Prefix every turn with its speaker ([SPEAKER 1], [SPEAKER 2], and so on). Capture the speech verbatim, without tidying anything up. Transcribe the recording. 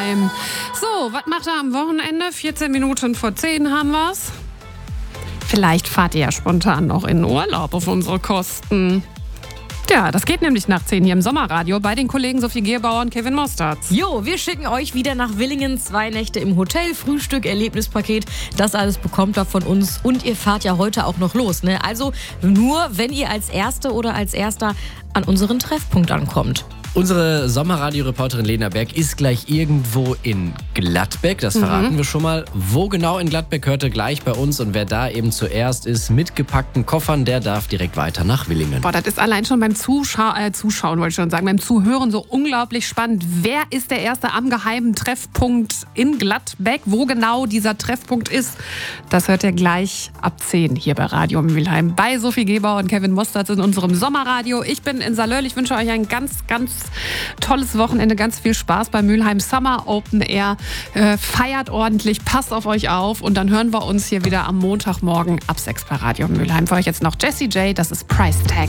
[SPEAKER 1] Mülheim. So, was macht er am Wochenende? vierzehn Minuten vor zehn haben wir's. Vielleicht fahrt ihr ja spontan noch in Urlaub auf unsere Kosten. Ja, das geht nämlich nach zehn hier im Sommerradio bei den Kollegen Sophie Gehrbauer und Kevin Mosterz.
[SPEAKER 2] Jo, wir schicken euch wieder nach Willingen. Zwei Nächte im Hotel, Frühstück, Erlebnispaket. Das alles bekommt ihr von uns. Und ihr fahrt ja heute auch noch los, ne? Also nur, wenn ihr als Erste oder als Erster an unseren Treffpunkt ankommt.
[SPEAKER 3] Unsere Sommerradio-Reporterin Lena Berg ist gleich irgendwo in Gladbeck, das verraten mhm. wir schon mal. Wo genau in Gladbeck, hört ihr gleich bei uns. Und wer da eben zuerst ist mit gepackten Koffern, der darf direkt weiter nach Willingen.
[SPEAKER 1] Boah, das ist allein schon beim Zuschau- äh, Zuschauen, wollte ich schon sagen, beim Zuhören so unglaublich spannend. Wer ist der Erste am geheimen Treffpunkt in Gladbeck? Wo genau dieser Treffpunkt ist, das hört ihr gleich ab zehn hier bei Radio Mülheim. Bei Sophie Gehrbauer und Kevin Mosterz in unserem Sommerradio. Ich bin in Salöll. Ich wünsche euch ein ganz, ganz tolles Wochenende, ganz viel Spaß bei Mülheim Summer Open Air. Äh, feiert ordentlich, passt auf euch auf und dann hören wir uns hier wieder am Montagmorgen ab sechs bei Radio Mülheim. Für euch jetzt noch Jessie J, das ist Price Tag.